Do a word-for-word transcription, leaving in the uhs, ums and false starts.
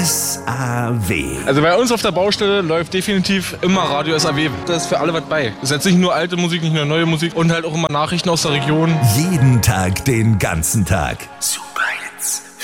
S A W. Also bei uns auf der Baustelle läuft definitiv immer Radio S A W. Da ist für alle was bei. Das ist jetzt nicht nur alte Musik, nicht nur neue Musik und halt auch immer Nachrichten aus der Region. Jeden Tag, den ganzen Tag. Super.